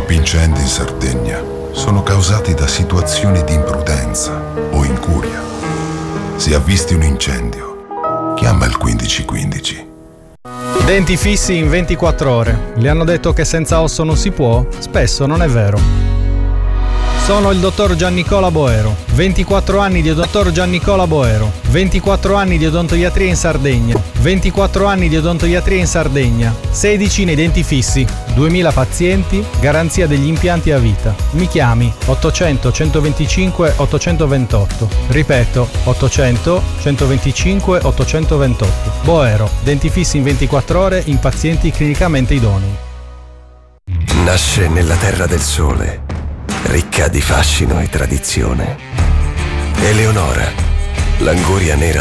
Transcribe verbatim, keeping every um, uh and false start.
Troppi incendi in Sardegna sono causati da situazioni di imprudenza o incuria. Se avvisti un incendio, chiama il quindici quindici. Denti fissi in ventiquattro ore. Le hanno detto che senza osso non si può? Spesso non è vero. Sono il dottor Giannicola Boero. ventiquattro anni di dottor Giannicola Boero. ventiquattro anni di odontoiatria in Sardegna. ventiquattro anni di odontoiatria in Sardegna. sedici nei denti fissi. duemila pazienti, garanzia degli impianti a vita. Mi chiami ottocento centoventicinque ottocentoventotto. Ripeto, ottocento centoventicinque ottocentoventotto. Boero, denti fissi in ventiquattro ore in pazienti clinicamente idonei. Nasce nella terra del sole, ricca di fascino e tradizione. Eleonora, l'anguria nera